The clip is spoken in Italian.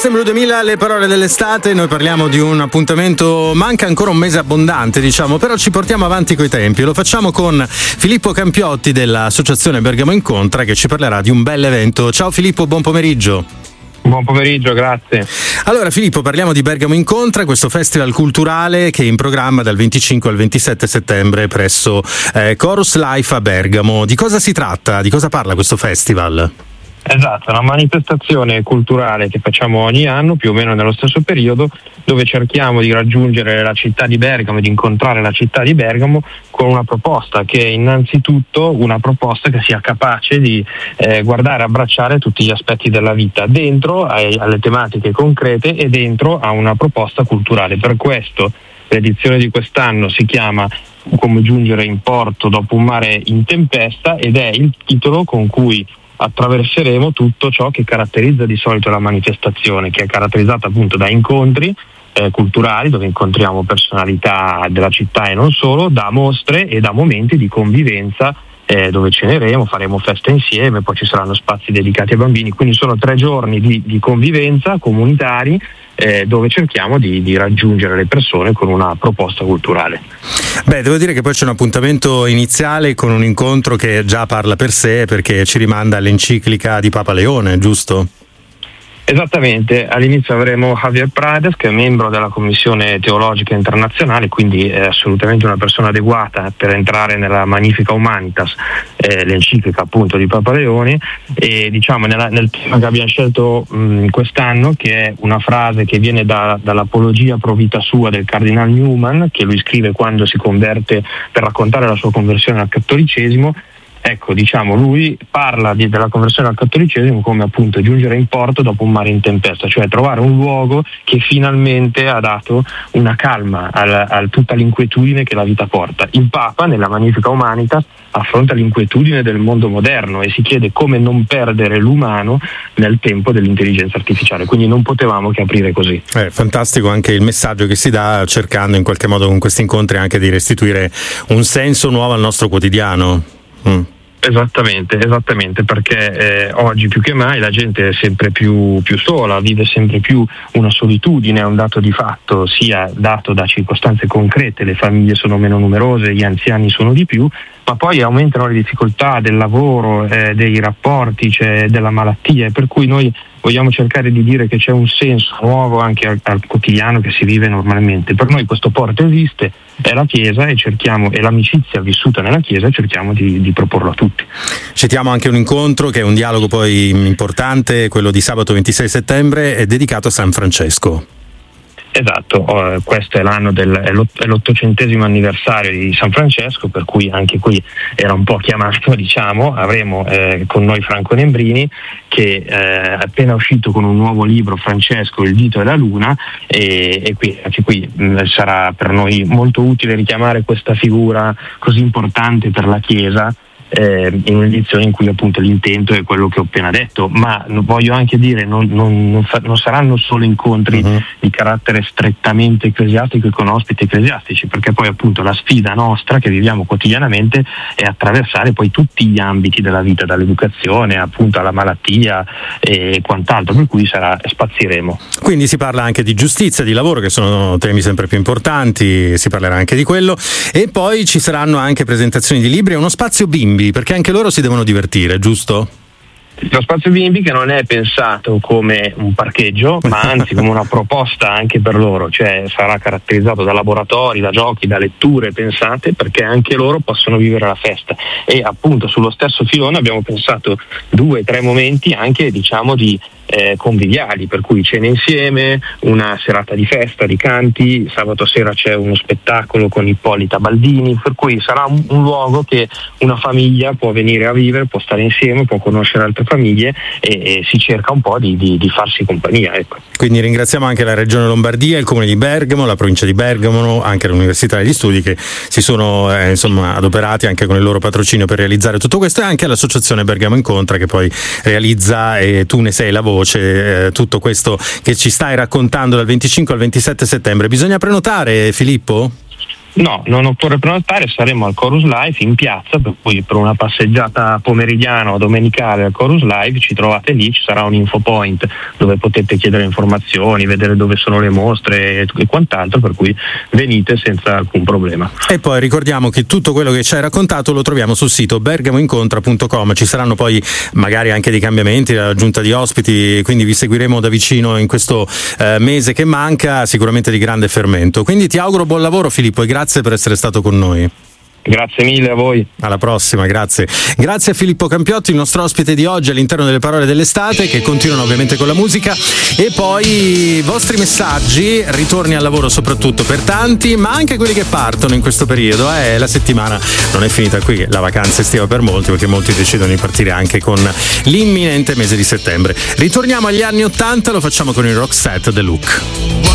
Questo è Blu 2000, le parole dell'estate. Noi parliamo di un appuntamento, manca ancora un mese abbondante, diciamo, però ci portiamo avanti coi tempi. Lo facciamo con Filippo Campiotti dell'associazione Bergamo Incontra, che ci parlerà di un bel evento. Ciao Filippo, buon pomeriggio. Buon pomeriggio, grazie. Allora Filippo, parliamo di Bergamo Incontra, questo festival culturale che è in programma dal 25 al 27 settembre presso Chorus Life a Bergamo. Di cosa si tratta? Di cosa parla questo festival? Esatto, è una manifestazione culturale che facciamo ogni anno, più o meno nello stesso periodo, dove cerchiamo di raggiungere la città di Bergamo, di incontrare la città di Bergamo con una proposta che è innanzitutto una proposta che sia capace di guardare e abbracciare tutti gli aspetti della vita, dentro alle tematiche concrete e dentro a una proposta culturale. Per questo l'edizione di quest'anno si chiama Come giungere in porto dopo un mare in tempesta ed è il titolo con cui attraverseremo tutto ciò che caratterizza di solito la manifestazione, che è caratterizzata appunto da incontri culturali dove incontriamo personalità della città e non solo, da mostre e da momenti di convivenza dove ceneremo, faremo festa insieme, poi ci saranno spazi dedicati ai bambini, quindi sono 3 giorni di convivenza comunitari dove cerchiamo di raggiungere le persone con una proposta culturale. Beh, devo dire che poi c'è un appuntamento iniziale con un incontro che già parla per sé, perché ci rimanda all'enciclica di Papa Leone, giusto? Esattamente, all'inizio avremo Javier Prades, che è membro della Commissione Teologica Internazionale, quindi è assolutamente una persona adeguata per entrare nella Magnifica Humanitas, l'enciclica appunto di Papa Leone, e diciamo nel tema che abbiamo scelto quest'anno, che è una frase che viene dall'Apologia pro vita sua del Cardinal Newman, che lui scrive quando si converte per raccontare la sua conversione al cattolicesimo. Ecco, diciamo, lui parla della conversione al cattolicesimo come appunto giungere in porto dopo un mare in tempesta, cioè trovare un luogo che finalmente ha dato una calma a tutta l'inquietudine che la vita porta. Il Papa, nella Magnifica Humanitas, affronta l'inquietudine del mondo moderno e si chiede come non perdere l'umano nel tempo dell'intelligenza artificiale, quindi non potevamo che aprire così. Fantastico anche il messaggio che si dà, cercando in qualche modo con questi incontri anche di restituire un senso nuovo al nostro quotidiano. Esattamente, perché oggi più che mai la gente è sempre più sola, vive sempre più una solitudine, è un dato di fatto, sia dato da circostanze concrete, le famiglie sono meno numerose, gli anziani sono di più, ma poi aumentano le difficoltà del lavoro, dei rapporti, della malattia, e per cui noi vogliamo cercare di dire che c'è un senso nuovo anche al quotidiano che si vive normalmente. Per noi questo porto esiste, è la Chiesa, e l'amicizia vissuta nella Chiesa, e cerchiamo di proporlo a tutti. Citiamo anche un incontro che è un dialogo poi importante, quello di sabato 26 settembre, è dedicato a San Francesco. Esatto, questo è l'anno è l'800° anniversario di San Francesco, per cui anche qui era un po' chiamato, diciamo. Avremo con noi Franco Nembrini, che è appena uscito con un nuovo libro, Francesco, il dito e la luna, e qui, anche qui sarà per noi molto utile richiamare questa figura così importante per la Chiesa, in un'edizione in cui appunto l'intento è quello che ho appena detto, ma voglio anche dire non saranno solo incontri di carattere strettamente ecclesiastico e con ospiti ecclesiastici, perché poi appunto la sfida nostra che viviamo quotidianamente è attraversare poi tutti gli ambiti della vita, dall'educazione appunto alla malattia e quant'altro, per cui spazieremo. Quindi si parla anche di giustizia, di lavoro, che sono temi sempre più importanti, si parlerà anche di quello, e poi ci saranno anche presentazioni di libri e uno spazio bimbi, perché anche loro si devono divertire, giusto? Lo spazio bimbi, che non è pensato come un parcheggio, ma anzi come una proposta anche per loro, cioè sarà caratterizzato da laboratori, da giochi, da letture pensate, perché anche loro possono vivere la festa. E appunto sullo stesso filone abbiamo pensato 2-3 momenti anche, diciamo, di conviviali, per cui cene insieme, una serata di festa, di canti, sabato sera c'è uno spettacolo con Ippolita Baldini, per cui sarà un luogo che una famiglia può venire a vivere, può stare insieme, può conoscere altre famiglie e si cerca un po' di farsi compagnia, ecco. Quindi ringraziamo anche la Regione Lombardia, il Comune di Bergamo, la Provincia di Bergamo, anche l'Università degli Studi, che si sono adoperati anche con il loro patrocinio per realizzare tutto questo, e anche all'Associazione Bergamo Incontra, che poi realizza, e tu ne sei la voce, tutto questo che ci stai raccontando dal 25 al 27 settembre. Bisogna prenotare, Filippo? No, non occorre prenotare, saremo al Chorus Life in piazza, per cui per una passeggiata pomeridiana o domenicale al Chorus Life ci trovate lì, ci sarà un info point dove potete chiedere informazioni, vedere dove sono le mostre e quant'altro, per cui venite senza alcun problema. E poi ricordiamo che tutto quello che ci hai raccontato lo troviamo sul sito bergamoincontra.com. Ci saranno poi magari anche dei cambiamenti, l'aggiunta di ospiti, quindi vi seguiremo da vicino in questo mese che manca, sicuramente di grande fermento. Quindi ti auguro buon lavoro, Filippo, e grazie per essere stato con noi. Grazie mille a voi. Alla prossima, grazie. Grazie a Filippo Campiotti, il nostro ospite di oggi all'interno delle parole dell'estate, che continuano ovviamente con la musica. E poi i vostri messaggi, ritorni al lavoro soprattutto per tanti, ma anche quelli che partono in questo periodo. La settimana non è finita qui, la vacanza estiva per molti, perché molti decidono di partire anche con l'imminente mese di settembre. Ritorniamo agli anni '80, lo facciamo con il Roxette The Look.